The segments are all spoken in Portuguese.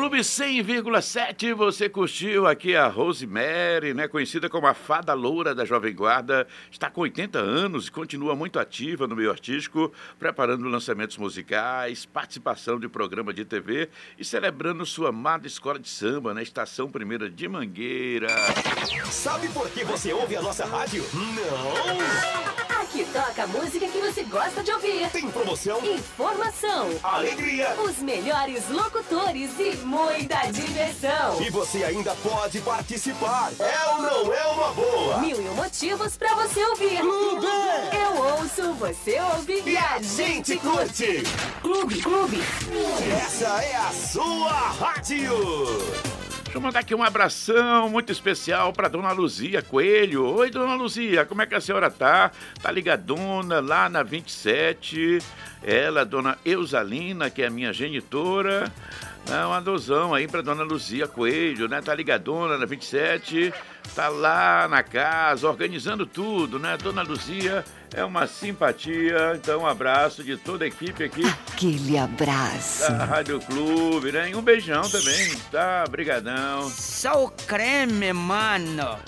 Clube 100,7, você curtiu aqui a Rosemary, né, conhecida como a Fada Loura da Jovem Guarda, está com 80 anos e continua muito ativa no meio artístico, preparando lançamentos musicais, participação de programa de TV e celebrando sua amada escola de samba na Estação Primeira de Mangueira. Sabe por que você ouve a nossa rádio? Não! Aqui toca a música que você gosta de ouvir. Tem promoção, Informação, alegria, os melhores locutores e muita diversão. e você ainda pode participar. É ou não é uma boa? 1001 motivos pra você ouvir. Clube! Eu ouço, você ouve E a gente curte! Clube. Essa é a sua rádio! Deixa eu mandar aqui um abração muito especial para Dona Luzia Coelho. Oi, Dona Luzia, como é que a senhora tá? Tá ligadona lá na 27. Ela, Dona Eusalina, que é a minha genitora. Um adosão aí para Dona Luzia Coelho, né? Tá ligadona na 27. Tá lá na casa, organizando tudo, né? Dona Luzia é uma simpatia. Então, um abraço de toda a equipe aqui Aquele abraço. da Rádio Clube, né? E um beijão também, tá? Brigadão. Só o creme, mano.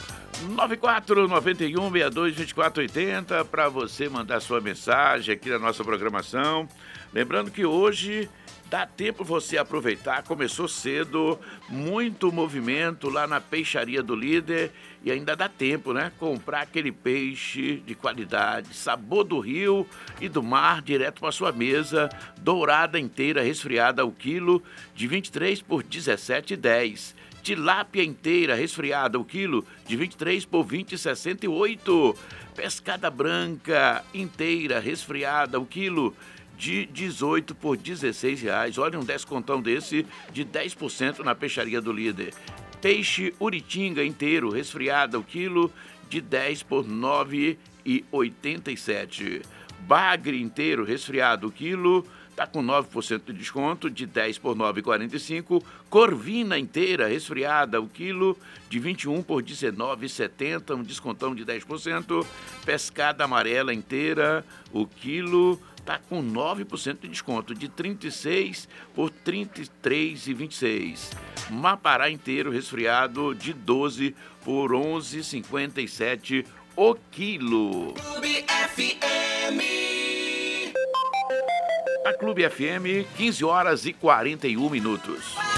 9491622480 para você mandar sua mensagem aqui na nossa programação. Lembrando que hoje dá tempo você aproveitar, começou cedo, muito movimento lá na peixaria do Líder e ainda dá tempo, né? Comprar aquele peixe de qualidade, sabor do rio e do mar, direto para sua mesa, dourada inteira, resfriada ao quilo, de 23 por 17,10. Tilápia inteira, resfriada, o quilo, de 23 por 20,68. Pescada branca inteira, resfriada, o quilo, de 18 por 16 reais. Olha, um descontão desse de 10% na peixaria do Líder. Peixe uritinga inteiro, resfriada, o quilo, de 10 por 9,87. Bagre inteiro, resfriado, o quilo, está com 9% de desconto, de 10 por 9,45. Corvina inteira, resfriada, o quilo, de 21 por 19,70, um descontão de 10%. Pescada amarela inteira, o quilo, está com 9% de desconto, de 36 por 33,26. Mapará inteiro, resfriado, de 12 por 11,57 o quilo. Clube FM! A Clube FM, 15 horas e 41 minutos.